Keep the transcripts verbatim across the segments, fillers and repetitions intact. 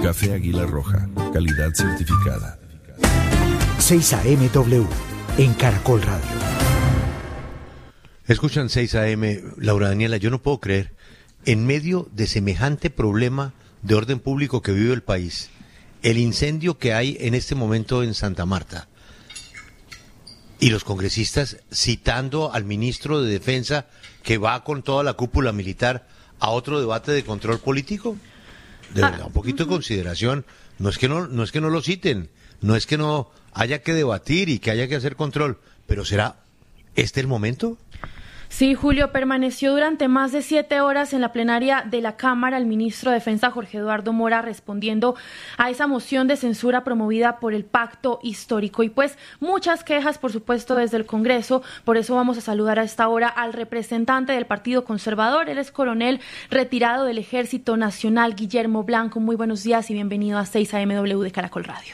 Café Águila Roja, calidad certificada. seis A M W, en Caracol Radio. Escuchan seis A M, Laura Daniela, yo no puedo creer, en medio de semejante problema de orden público que vive el país, el incendio que hay en este momento en Santa Marta, y los congresistas citando al ministro de Defensa que va con toda la cúpula militar a otro debate de control político. De verdad, un poquito de consideración. No es que no, no es que no lo citen, no es que no haya que debatir y que haya que hacer control, pero ¿será este el momento? Sí, Julio, permaneció durante más de siete horas en la plenaria de la Cámara el ministro de Defensa Jorge Eduardo Mora respondiendo a esa moción de censura promovida por el Pacto Histórico. Y pues muchas quejas, por supuesto, desde el Congreso. Por eso vamos a saludar a esta hora al representante del Partido Conservador. Él es coronel retirado del Ejército Nacional, Guillermo Blanco. Muy buenos días y bienvenido a seis A M W de Caracol Radio.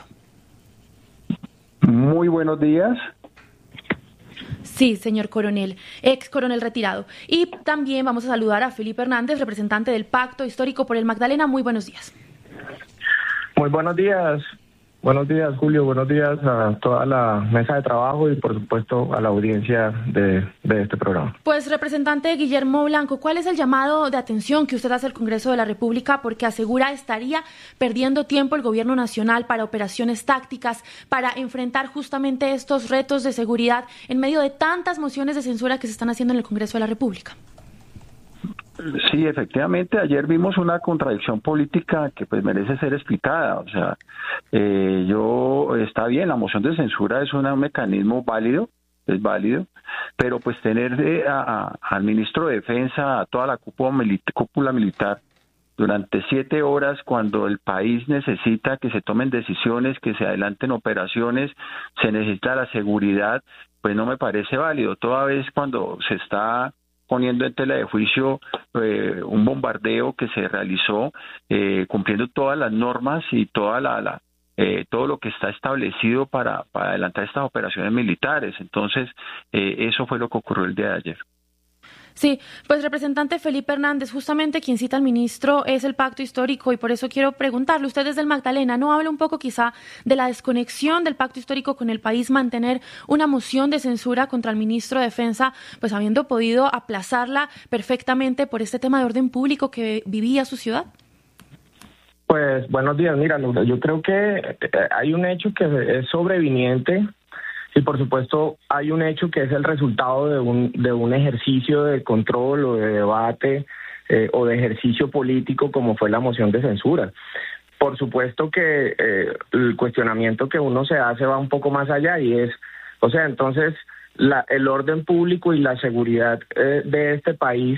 Muy buenos días. Sí, señor coronel, ex coronel retirado. Y también vamos a saludar a Felipe Hernández, representante del Pacto Histórico por el Magdalena. Muy buenos días. Muy buenos días. Buenos días, Julio. Buenos días a toda la mesa de trabajo y, por supuesto, a la audiencia de, de este programa. Pues, representante Guillermo Blanco, ¿cuál es el llamado de atención que usted hace al Congreso de la República? Porque asegura estaría perdiendo tiempo el gobierno nacional para operaciones tácticas, para enfrentar justamente estos retos de seguridad en medio de tantas mociones de censura que se están haciendo en el Congreso de la República. Sí, efectivamente, ayer vimos una contradicción política que pues merece ser explicada. O sea, eh, yo, está bien, la moción de censura es un mecanismo válido, es válido, pero pues tener eh, a, a, al ministro de Defensa, a toda la cúpula, milita, cúpula militar, durante siete horas cuando el país necesita que se tomen decisiones, que se adelanten operaciones, se necesita la seguridad, pues no me parece válido. Toda vez cuando se está poniendo en tela de juicio eh, un bombardeo que se realizó eh, cumpliendo todas las normas y toda la, la eh, todo lo que está establecido para, para adelantar estas operaciones militares. Entonces, eh, eso fue lo que ocurrió el día de ayer. Sí, pues representante Felipe Hernández, justamente quien cita al ministro es el Pacto Histórico y por eso quiero preguntarle, usted desde el Magdalena, ¿no habla un poco quizá de la desconexión del Pacto Histórico con el país, mantener una moción de censura contra el ministro de Defensa, pues habiendo podido aplazarla perfectamente por este tema de orden público que vivía su ciudad? Pues buenos días, mira, yo creo que hay un hecho que es sobreviniente. Y por supuesto hay un hecho que es el resultado de un de un ejercicio de control o de debate eh, o de ejercicio político como fue la moción de censura. Por supuesto que eh, el cuestionamiento que uno se hace va un poco más allá y es, o sea, entonces la, el orden público y la seguridad eh, de este país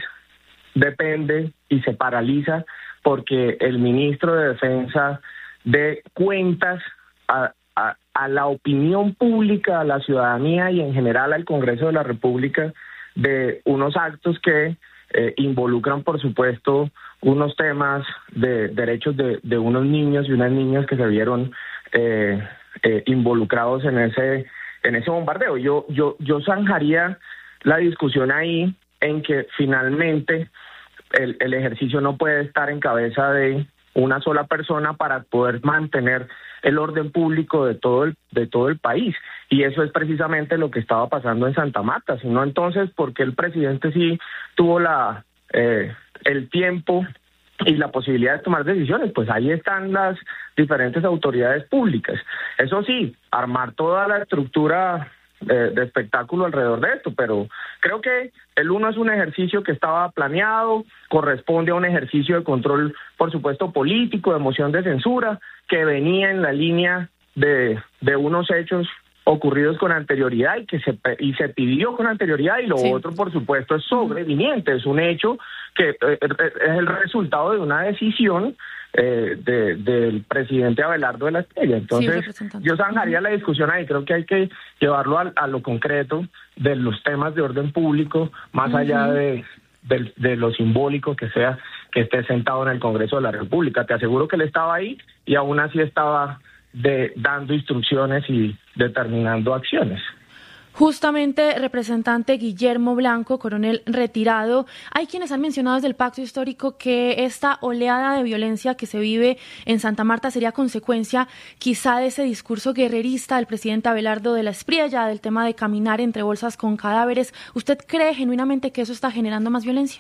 depende y se paraliza porque el ministro de Defensa dé cuentas a A, a la opinión pública, a la ciudadanía y en general al Congreso de la República de unos actos que eh, involucran, por supuesto, unos temas de derechos de, de unos niños y unas niñas que se vieron eh, eh, involucrados en ese en ese bombardeo. Yo yo yo zanjaría la discusión ahí en que finalmente el, el ejercicio no puede estar en cabeza de una sola persona para poder mantener el orden público de todo el de todo el país, y eso es precisamente lo que estaba pasando en Santa Marta. Sino entonces, ¿por qué el presidente sí tuvo la eh, el tiempo y la posibilidad de tomar decisiones? Pues ahí están las diferentes autoridades públicas. Eso sí, armar toda la estructura de, de espectáculo alrededor de esto, pero creo que el uno es un ejercicio que estaba planeado, corresponde a un ejercicio de control, por supuesto, político, de moción de censura, que venía en la línea de, de unos hechos ocurridos con anterioridad y que se y se pidió con anterioridad, y lo sí. otro, por supuesto, es sobreviniente, es un hecho que eh, es el resultado de una decisión eh, de, del presidente Abelardo de la Espriella. Entonces, sí, yo zanjaría la discusión ahí. Creo que hay que llevarlo a, a lo concreto de los temas de orden público, más uh-huh. allá de, de, de lo simbólico que sea que esté sentado en el Congreso de la República. Te aseguro que él estaba ahí y aún así estaba de, dando instrucciones y determinando acciones. Justamente, representante Guillermo Blanco, coronel retirado, hay quienes han mencionado desde el Pacto Histórico que esta oleada de violencia que se vive en Santa Marta sería consecuencia quizá de ese discurso guerrerista del presidente Abelardo de la Espriella, del tema de caminar entre bolsas con cadáveres. ¿Usted cree genuinamente que eso está generando más violencia?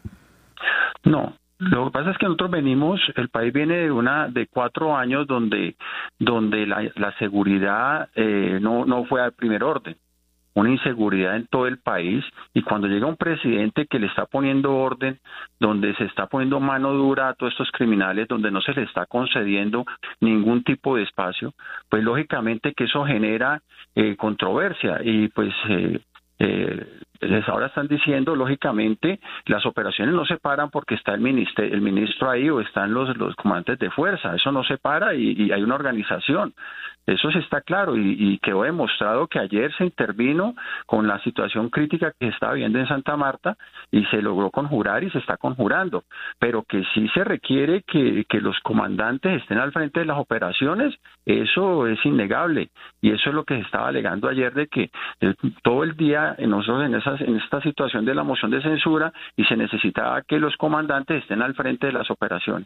No. Lo que pasa es que nosotros venimos, el país viene de una de cuatro años donde donde la, la seguridad eh, no no fue al primer orden, una inseguridad en todo el país, y cuando llega un presidente que le está poniendo orden, donde se está poniendo mano dura a todos estos criminales, donde no se le está concediendo ningún tipo de espacio, pues lógicamente que eso genera eh, controversia y pues eh, eh, les ahora están diciendo, lógicamente, las operaciones no se paran porque está el ministro, el ministro ahí o están los, los comandantes de fuerza. Eso no se para y, y hay una organización. Eso sí está claro y, y quedó demostrado que ayer se intervino con la situación crítica que se estaba viendo en Santa Marta y se logró conjurar y se está conjurando. Pero que sí se requiere que, que los comandantes estén al frente de las operaciones, eso es innegable. Y eso es lo que se estaba alegando ayer, de que eh, todo el día nosotros en esa en esta situación de la moción de censura y se necesitaba que los comandantes estén al frente de las operaciones.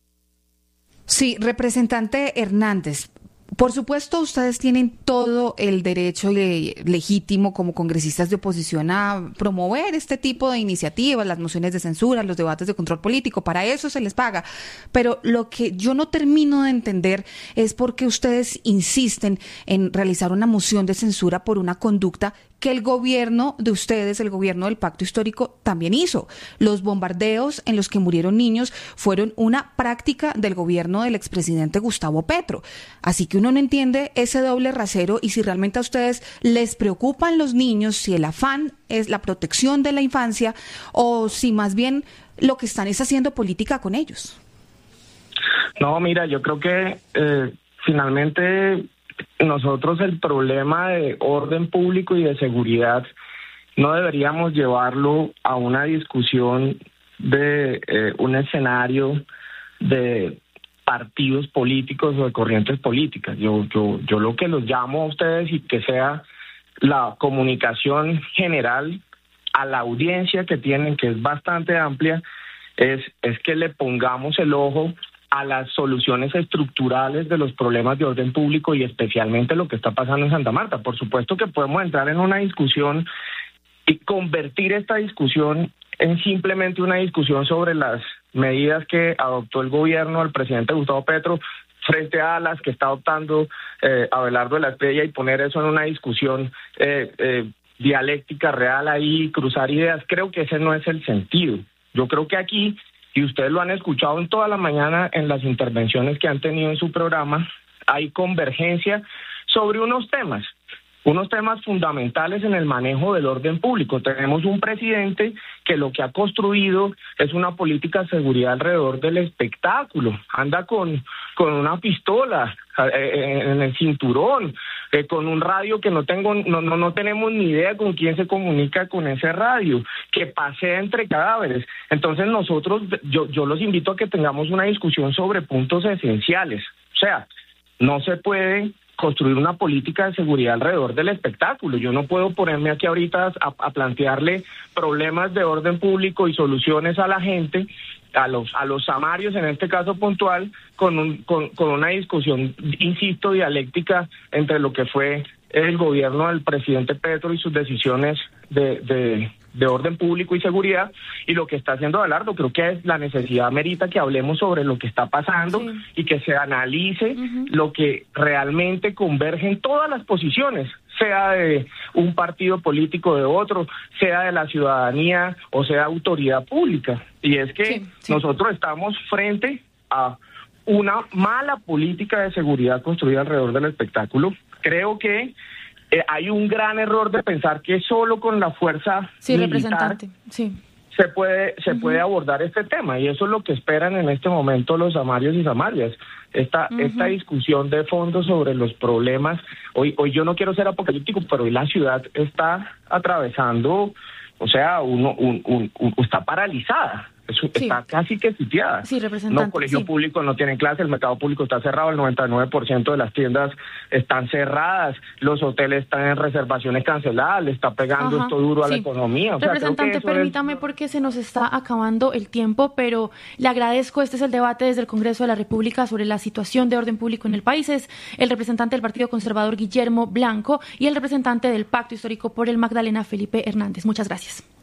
Sí, representante Hernández, por supuesto ustedes tienen todo el derecho le- legítimo como congresistas de oposición a promover este tipo de iniciativas, las mociones de censura, los debates de control político, para eso se les paga, pero lo que yo no termino de entender es por qué ustedes insisten en realizar una moción de censura por una conducta que el gobierno de ustedes, el gobierno del Pacto Histórico, también hizo. Los bombardeos en los que murieron niños fueron una práctica del gobierno del expresidente Gustavo Petro. Así que uno no entiende ese doble rasero y si realmente a ustedes les preocupan los niños, si el afán es la protección de la infancia o si más bien lo que están es haciendo política con ellos. No, mira, yo creo que eh, finalmente nosotros el problema de orden público y de seguridad no deberíamos llevarlo a una discusión de eh, un escenario de partidos políticos o de corrientes políticas. Yo, yo, yo lo que los llamo a ustedes y que sea la comunicación general a la audiencia que tienen, que es bastante amplia, es, es que le pongamos el ojo a las soluciones estructurales de los problemas de orden público y especialmente lo que está pasando en Santa Marta. Por supuesto que podemos entrar en una discusión y convertir esta discusión en simplemente una discusión sobre las medidas que adoptó el gobierno del presidente Gustavo Petro frente a las que está adoptando eh, Abelardo de la Espriella y poner eso en una discusión eh, eh, dialéctica real ahí, cruzar ideas. Creo que ese no es el sentido. Yo creo que aquí, y ustedes lo han escuchado en toda la mañana en las intervenciones que han tenido en su programa, hay convergencia sobre unos temas, unos temas fundamentales en el manejo del orden público. Tenemos un presidente que lo que ha construido es una política de seguridad alrededor del espectáculo. Anda con, con una pistola eh, en el cinturón, eh, con un radio que no tengo, no, no, no tenemos ni idea con quién se comunica con ese radio, que pasea entre cadáveres. Entonces nosotros, yo, yo los invito a que tengamos una discusión sobre puntos esenciales. O sea, no se puede construir una política de seguridad alrededor del espectáculo. Yo no puedo ponerme aquí ahorita a, a plantearle problemas de orden público y soluciones a la gente, a los a los samarios en este caso puntual, con, un, con, con una discusión, insisto, dialéctica entre lo que fue el gobierno del presidente Petro y sus decisiones de, de, de orden público y seguridad, y lo que está haciendo Abelardo. Creo que es la necesidad merita que hablemos sobre lo que está pasando, sí, y que se analice uh-huh. lo que realmente converge en todas las posiciones, sea de un partido político, de otro, sea de la ciudadanía o sea autoridad pública. Y es que sí, sí. nosotros estamos frente a una mala política de seguridad construida alrededor del espectáculo. Creo que eh, hay un gran error de pensar que solo con la fuerza sí, militar representante. Sí. se puede se uh-huh. puede abordar este tema, y eso es lo que esperan en este momento los samarios y samarias. Esta uh-huh. esta discusión de fondo sobre los problemas. Hoy hoy yo no quiero ser apocalíptico, pero hoy la ciudad está atravesando, o sea, uno un, un, un, está paralizada. es, sí. está casi que sitiada. Sí, representante. No, colegios sí. públicos no tienen clase, el mercado público está cerrado, el noventa y nueve por ciento de las tiendas están cerradas, los hoteles están en reservaciones canceladas, le está pegando Ajá, esto duro a sí. la economía. O sea, representante, permítame es... porque se nos está acabando el tiempo, pero le agradezco. Este es el debate desde el Congreso de la República sobre la situación de orden público en el país. Es el representante del Partido Conservador, Guillermo Blanco, y el representante del Pacto Histórico por el Magdalena, Felipe Hernández. Muchas gracias.